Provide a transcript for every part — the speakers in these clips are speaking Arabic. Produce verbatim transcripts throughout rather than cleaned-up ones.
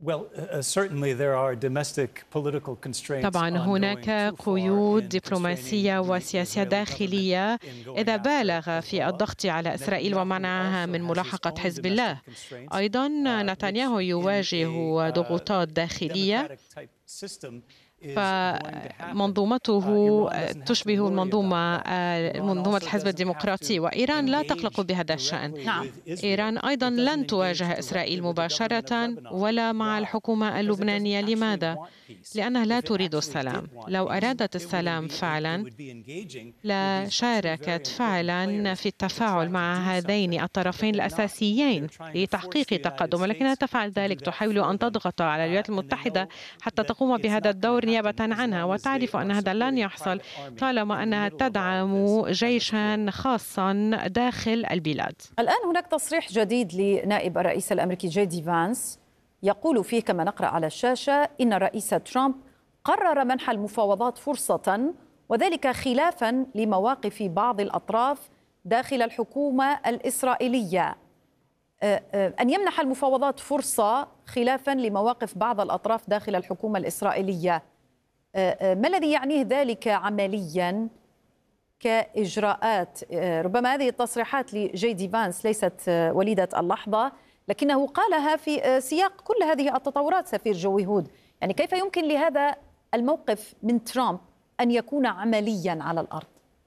طبعا هناك قيود دبلوماسية وسياسية داخلية إذا بالغ في الضغط على إسرائيل ومنعها من ملاحقة حزب الله. أيضا نتنياهو يواجه ضغوطات داخلية، فمنظومته تشبه المنظومة منظومة الحزب الديمقراطي، وإيران لا تقلق بهذا الشأن. نعم. إيران أيضا لن تواجه إسرائيل مباشرة ولا مع الحكومة اللبنانية. لماذا؟ لأنها لا تريد السلام. لو أرادت السلام فعلا لا شاركت فعلا في التفاعل مع هذين الطرفين الأساسيين لتحقيق تقدم، ولكنها تفعل ذلك، تحاول أن تضغط على الولايات المتحدة حتى تقوم بهذا الدور نيابة عنها، وتعرف أن هذا لن يحصل طالما أنها تدعم جيشا خاصا داخل البلاد. الآن هناك تصريح جديد لنائب الرئيس الأمريكي جي دي فانس يقول فيه كما نقرأ على الشاشة إن الرئيس ترامب قرر منح المفاوضات فرصة، وذلك خلافا لمواقف بعض الأطراف داخل الحكومة الإسرائيلية. أن يمنح المفاوضات فرصة خلافا لمواقف بعض الأطراف داخل الحكومة الإسرائيلية، ما الذي يعنيه ذلك عمليا كإجراءات؟ ربما هذه التصريحات لجي دي فانس ليست وليدة اللحظة، لكنه قالها في سياق كل هذه التطورات. سفير جوي هود، يعني كيف يمكن لهذا الموقف من ترامب أن يكون عمليا على الأرض؟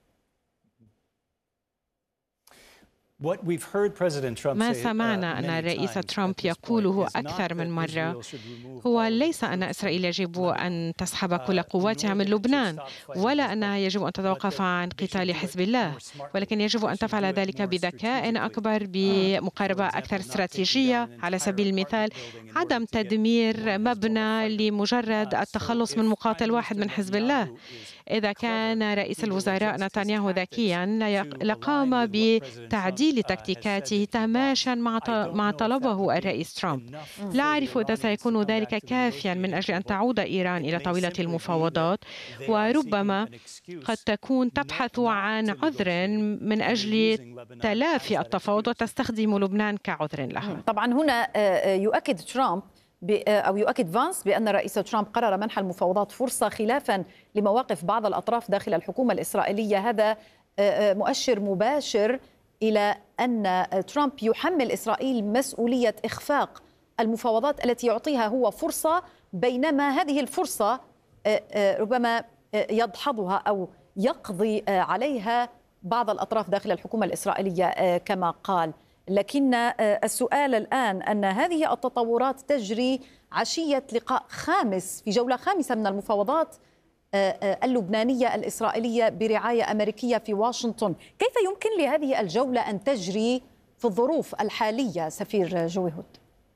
ما سمعنا أن الرئيس ترامب يقوله أكثر من مرة هو ليس أن إسرائيل يجب أن تسحب كل قواتها من لبنان، ولا أنها يجب أن تتوقف عن قتال حزب الله، ولكن يجب أن تفعل ذلك بذكاء أكبر، بمقاربة أكثر استراتيجية. على سبيل المثال عدم تدمير مبنى لمجرد التخلص من مقاتل واحد من حزب الله. إذا كان رئيس الوزراء نتنياهو ذكيا لقام بتعديل تكتيكاته تماشيا مع مع طلبه الرئيس ترامب. لا أعرف إذا سيكون ذلك كافيا من أجل أن تعود إيران إلى طاولة المفاوضات، وربما قد تكون تبحث عن عذر من أجل تلافي التفاوض وتستخدم لبنان كعذر لها. طبعا هنا يؤكد ترامب أو يؤكد فانس بأن الرئيس ترامب قرر منح المفاوضات فرصة خلافا لمواقف بعض الأطراف داخل الحكومة الإسرائيلية. هذا مؤشر مباشر إلى أن ترامب يحمل إسرائيل مسؤولية إخفاق المفاوضات التي يعطيها هو فرصة، بينما هذه الفرصة ربما يدحضها أو يقضي عليها بعض الأطراف داخل الحكومة الإسرائيلية كما قال. لكن السؤال الآن أن هذه التطورات تجري عشية لقاء خامس في جولة خامسة من المفاوضات اللبنانية الإسرائيلية برعاية أمريكية في واشنطن. كيف يمكن لهذه الجولة أن تجري في الظروف الحالية سفير جوي هود؟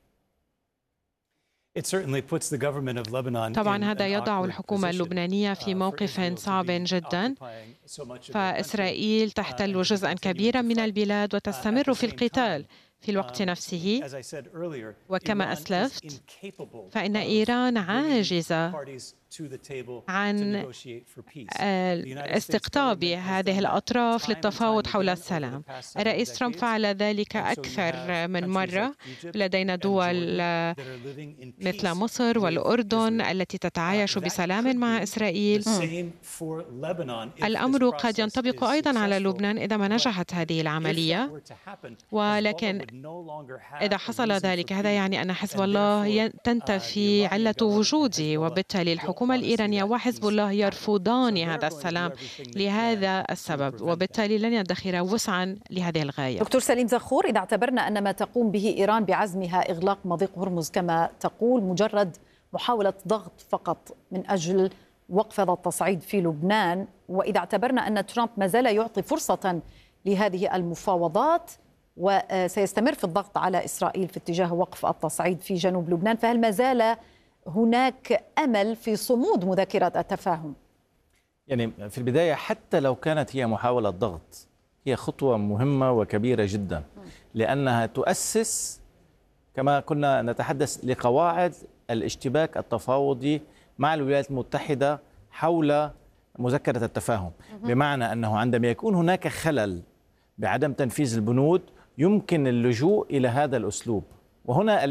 طبعا هذا يضع الحكومة اللبنانية في موقف صعب جدا، فإسرائيل تحتل جزءا كبيرا من البلاد وتستمر في القتال في الوقت نفسه. وكما أسلفت فإن إيران عاجزة عن استقطاب هذه الأطراف للتفاوض حول السلام. الرئيس ترامب فعل ذلك أكثر من مرة. لدينا دول مثل مصر والأردن التي تتعايش بسلام مع إسرائيل. الأمر قد ينطبق أيضا على لبنان إذا ما نجحت هذه العملية، ولكن إذا حصل ذلك هذا يعني أن حزب الله تنتفي علة وجوده، وبالتالي الحكومة الإيرانية وحزب الله يرفضان هذا السلام لهذا السبب، وبالتالي لن يدخر وسعا لهذه الغاية. دكتور سليم زخور، إذا اعتبرنا أن ما تقوم به إيران بعزمها إغلاق مضيق هرمز كما تقول مجرد محاولة ضغط فقط من أجل وقف هذا التصعيد في لبنان، وإذا اعتبرنا أن ترامب ما زال يعطي فرصة لهذه المفاوضات وسيستمر في الضغط على إسرائيل في اتجاه وقف التصعيد في جنوب لبنان، فهل ما زال هناك أمل في صمود مذكرة التفاهم؟ يعني في البداية حتى لو كانت هي محاولة ضغط، هي خطوة مهمة وكبيرة جدا، لأنها تؤسس كما كنا نتحدث لقواعد الاشتباك التفاوضي مع الولايات المتحدة حول مذكرة التفاهم. بمعنى أنه عندما يكون هناك خلل بعدم تنفيذ البنود يمكن اللجوء إلى هذا الأسلوب، وهنا